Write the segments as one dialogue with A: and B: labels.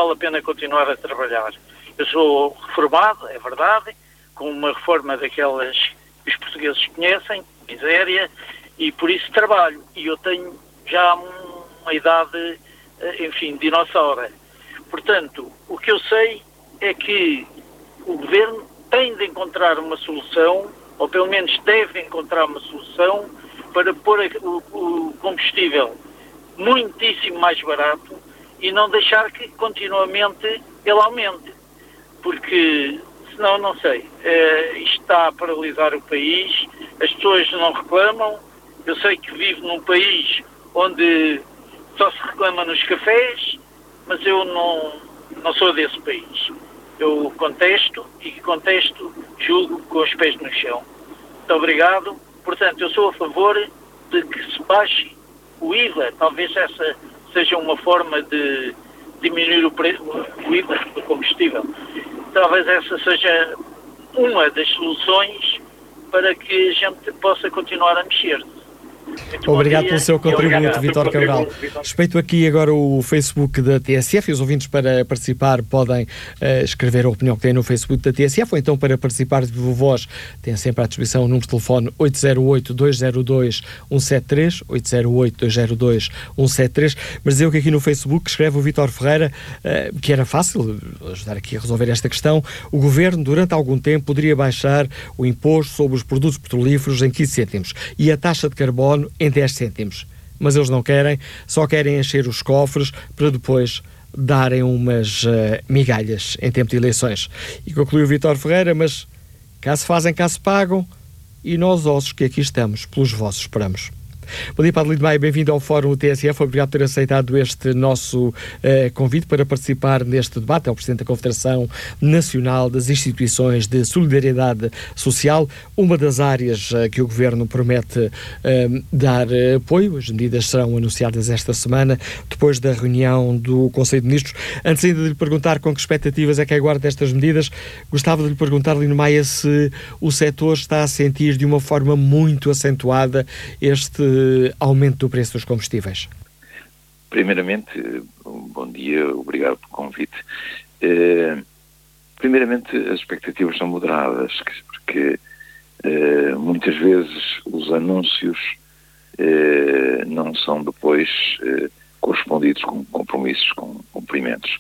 A: vale a pena continuar a trabalhar. Eu sou reformado, é verdade, com uma reforma daquelas que os portugueses conhecem, miséria, e por isso trabalho. E eu tenho já uma idade, enfim, dinossauro. Portanto, o que eu sei é que o governo tem de encontrar uma solução, ou pelo menos deve encontrar uma solução, para pôr o combustível muitíssimo mais barato e não deixar que continuamente ele aumente. Porque, senão, não sei, isto está a paralisar o país, as pessoas não reclamam. Eu sei que vivo num país onde só se reclama nos cafés, mas eu não sou desse país. Eu contesto e julgo com os pés no chão. Muito obrigado. Portanto, eu sou a favor de que se baixe o IVA. Talvez essa seja uma forma de diminuir o IVA do combustível. Talvez essa seja uma das soluções para que a gente possa continuar a mexer.
B: Obrigado pelo seu contributo, Vítor Cabral. Respeito aqui agora o Facebook da TSF e os ouvintes para participar podem escrever a opinião que têm no Facebook da TSF ou então para participar de viva voz têm sempre à disposição o número de telefone 808-202-173, 808-202-173, mas eu que aqui no Facebook escreve o Vítor Ferreira que era fácil ajudar aqui a resolver esta questão. O Governo, durante algum tempo, poderia baixar o imposto sobre os produtos petrolíferos em 15 cêntimos e a taxa de carbono em 10 cêntimos. Mas eles não querem, só querem encher os cofres para depois darem umas migalhas em tempo de eleições. E concluiu o Vítor Ferreira, mas cá se fazem, cá se pagam e nós ossos que aqui estamos, pelos vossos esperamos. Bom dia, Padre Lindo Maia, bem-vindo ao Fórum TSF, obrigado por ter aceitado este nosso convite para participar neste debate. É o Presidente da Confederação Nacional das Instituições de Solidariedade Social, uma das áreas que o Governo promete dar apoio. As medidas serão anunciadas esta semana, depois da reunião do Conselho de Ministros. Antes ainda de lhe perguntar com que expectativas é que aguarda estas medidas, gostava de lhe perguntar, Lindo Maia, se o setor está a sentir de uma forma muito acentuada este aumento do preço dos combustíveis.
C: Primeiramente, bom dia, obrigado pelo convite. Primeiramente, as expectativas são moderadas, porque muitas vezes os anúncios não são depois correspondidos com compromissos, com cumprimentos.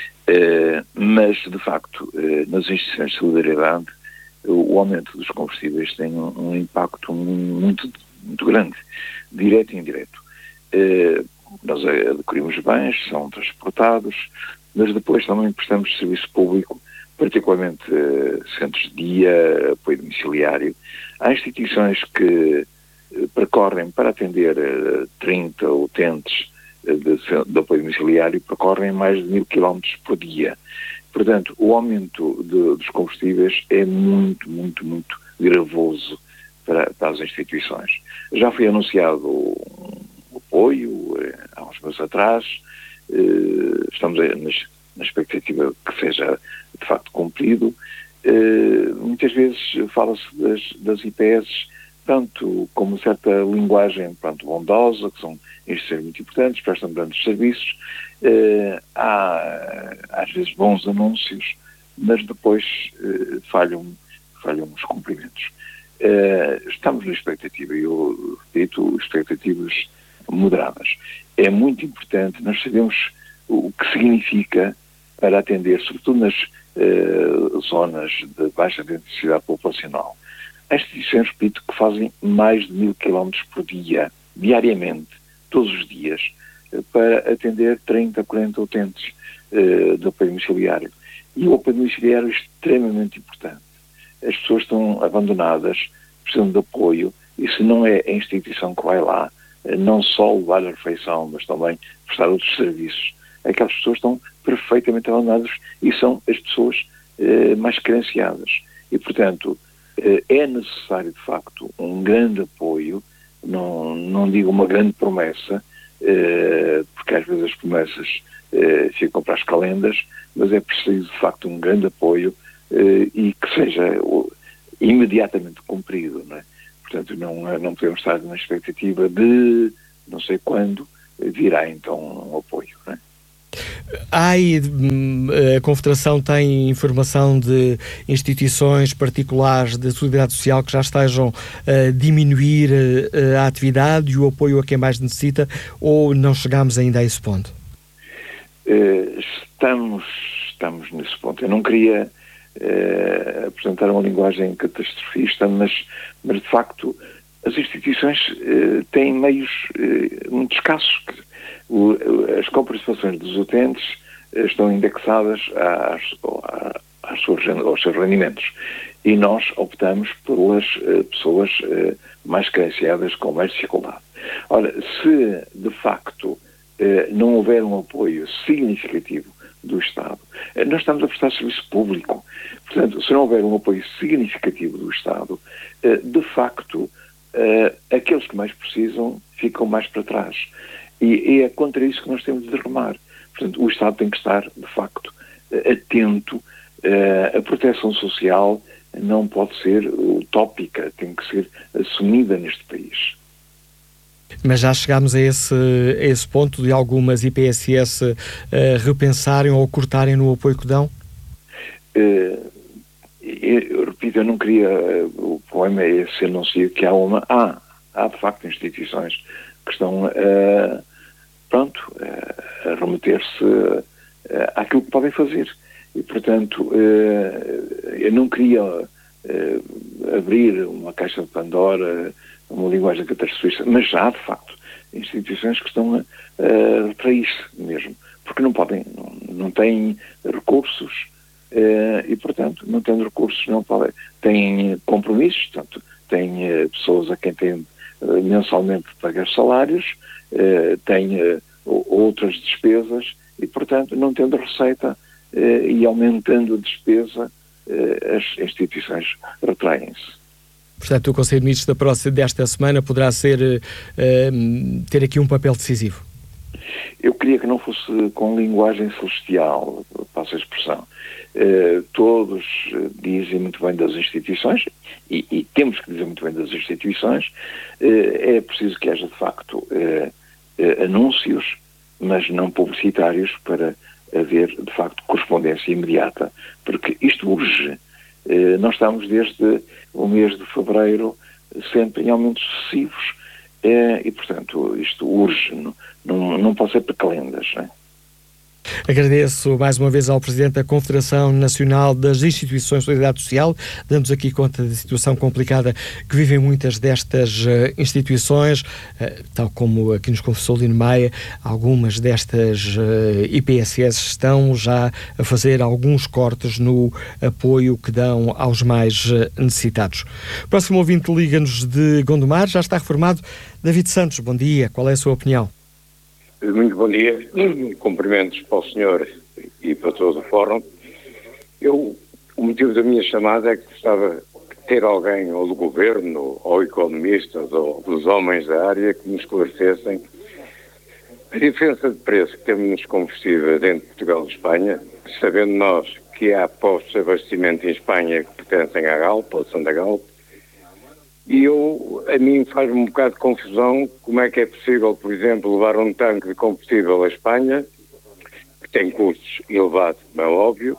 C: Mas, de facto, nas instituições de solidariedade, o aumento dos combustíveis tem um impacto muito grande, direto e indireto. Nós adquirimos bens, são transportados, mas depois também prestamos serviço público, particularmente centros de dia, apoio domiciliário. Há instituições que percorrem, para atender 30 utentes de apoio domiciliário, percorrem mais de 1000 km por dia. Portanto, o aumento dos combustíveis é muito gravoso para as instituições. Já foi anunciado um apoio há uns meses atrás, estamos na expectativa que seja de facto cumprido. Muitas vezes fala-se das IPS, tanto como certa linguagem bondosa, que são instituições muito importantes, prestam grandes serviços. Há às vezes bons anúncios, mas depois falham os cumprimentos. Estamos na expectativa, e eu repito, expectativas moderadas. É muito importante, nós sabemos o que significa para atender, sobretudo nas zonas de baixa densidade populacional. Há instituições, repito, que fazem mais de 1000 km por dia, diariamente, todos os dias, para atender 30, 40 utentes de apoio domiciliário. E o apoio domiciliário é extremamente importante. As pessoas estão abandonadas, precisam de apoio, e se não é a instituição que vai lá, não só levar a refeição, mas também prestar outros serviços, aquelas pessoas estão perfeitamente abandonadas e são as pessoas mais carenciadas. E, portanto, é necessário, de facto, um grande apoio, não digo uma grande promessa, porque às vezes as promessas ficam para as calendas, mas é preciso, de facto, um grande apoio e que seja imediatamente cumprido, não é? Portanto, não podemos estar na expectativa de não sei quando virá então um apoio, não é?
B: A Confederação tem informação de instituições particulares de solidariedade social que já estejam a diminuir a atividade e o apoio a quem mais necessita, ou não chegamos ainda a esse ponto?
C: Estamos nesse ponto. Eu não queria apresentar uma linguagem catastrofista, mas de facto as instituições têm meios muito escassos. As compensações dos utentes estão indexadas aos seus rendimentos e nós optamos pelas pessoas mais carenciadas com mais dificuldade. Ora, se de facto não houver um apoio significativo do Estado, nós estamos a prestar serviço público. Portanto, se não houver um apoio significativo do Estado, de facto, aqueles que mais precisam ficam mais para trás. E é contra isso que nós temos de remar. Portanto, o Estado tem que estar, de facto, atento. A proteção social não pode ser utópica, tem que ser assumida neste país.
B: Mas já chegámos a esse ponto de algumas IPSS repensarem ou cortarem no apoio que dão?
C: Eu repito, eu não queria... O problema é esse anúncio que há de facto instituições que estão a remeter-se àquilo que podem fazer. E, portanto, eu não queria abrir uma caixa de Pandora, uma linguagem catastrofista, mas já há, de facto, instituições que estão a retrair-se mesmo, porque não podem, não têm recursos e, portanto, não tendo recursos, não podem, têm compromissos, portanto, têm pessoas a quem têm mensalmente de pagar salários, têm outras despesas e, portanto, não tendo receita e aumentando a despesa, as instituições retraem-se.
B: Portanto, o Conselho de Ministros desta semana poderá ter aqui um papel decisivo?
C: Eu queria que não fosse com linguagem celestial, passo a expressão. Todos dizem muito bem das instituições, e temos que dizer muito bem das instituições. É preciso que haja, de facto, anúncios, mas não publicitários, para haver, de facto, correspondência imediata, porque isto urge. Nós estamos desde o mês de fevereiro sempre em aumentos sucessivos e, portanto, isto urge, não pode ser para calendas, não é?
B: Agradeço mais uma vez ao Presidente da Confederação Nacional das Instituições de Solidariedade Social. Damos aqui conta da situação complicada que vivem muitas destas instituições, tal como aqui nos confessou Lino Maia. Algumas destas IPSS estão já a fazer alguns cortes no apoio que dão aos mais necessitados. Próximo ouvinte liga-nos de Gondomar, já está reformado. David Santos, bom dia, qual é a sua opinião?
D: Muito bom dia, cumprimentos para o senhor e para todo o fórum. O motivo da minha chamada é que gostava de ter alguém, ou do governo, ou economistas, ou dos homens da área, que nos esclarecessem a diferença de preço que temos nos combustíveis entre Portugal e Espanha, sabendo nós que há postos de abastecimento em Espanha que pertencem à Galp, ou são da Galp. E a mim faz-me um bocado de confusão como é que é possível, por exemplo, levar um tanque de combustível à Espanha, que tem custos elevados, como é óbvio,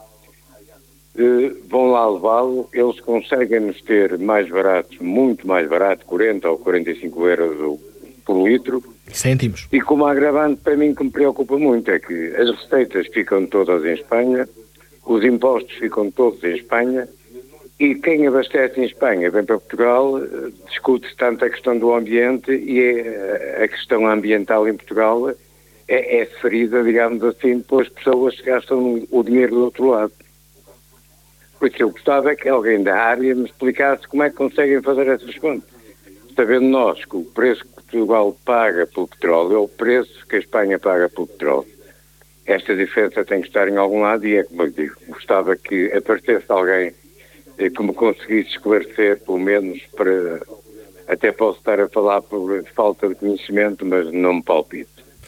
D: vão lá levá-lo, eles conseguem-nos ter mais baratos, muito mais barato, 40 ou 45 euros por litro.
B: Cêntimos.
D: E como agravante, para mim, que me preocupa muito é que as receitas ficam todas em Espanha, os impostos ficam todos em Espanha, e quem abastece em Espanha vem para Portugal, discute-se tanto a questão do ambiente e a questão ambiental em Portugal é ferida, digamos assim, pelas pessoas que gastam o dinheiro do outro lado. Por isso eu gostava que alguém da área me explicasse como é que conseguem fazer essas contas. Sabendo nós que o preço que Portugal paga pelo petróleo é o preço que a Espanha paga pelo petróleo. Esta diferença tem que estar em algum lado e é como eu digo, gostava que aparecesse alguém que me conseguisse esclarecer, pelo menos, até posso estar a falar por falta de conhecimento, mas não me palpite.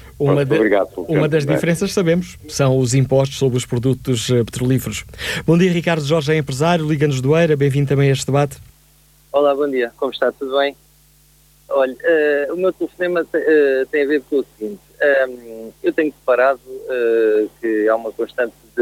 B: Uma das diferenças, sabemos, são os impostos sobre os produtos petrolíferos. Bom dia, Ricardo Jorge, é empresário, liga-nos do Eira, bem-vindo também a este debate.
E: Olá, bom dia, como está? Tudo bem? Olha, o meu telefonema tem a ver com o seguinte, eu tenho reparado que há uma constante